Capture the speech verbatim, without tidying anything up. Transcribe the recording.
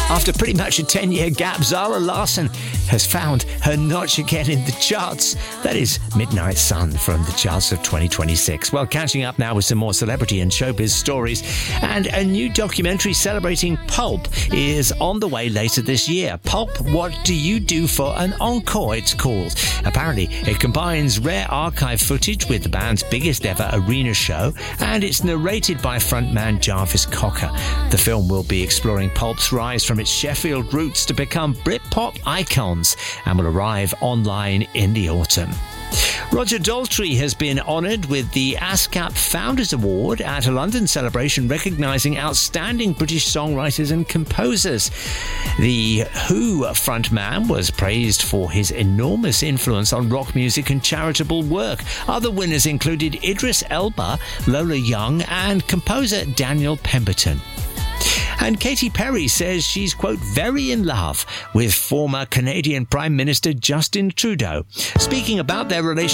After pretty much a ten-year gap, Zara Larsson has found her notch again in the charts. That is Midnight Sun from the charts of twenty twenty-six. Well, catching up now with some more celebrity and showbiz stories. And a new documentary celebrating Pulp is on the way later this year. Pulp, What Do You Do for an Encore, it's called. Apparently, it combines rare archive footage with the band's biggest ever arena show, and it's narrated by frontman Jarvis Cocker. The film will be exploring Pulp's rise from its Sheffield roots to become Britpop icons and will arrive online in the autumn. Roger Daltrey has been honoured with the ASCAP Founders Award at a London celebration recognising outstanding British songwriters and composers. The Who frontman was praised for his enormous influence on rock music and charitable work. Other winners included Idris Elba, Lola Young and composer Daniel Pemberton. And Katy Perry says she's, quote, very in love with former Canadian Prime Minister Justin Trudeau. Speaking about their relationship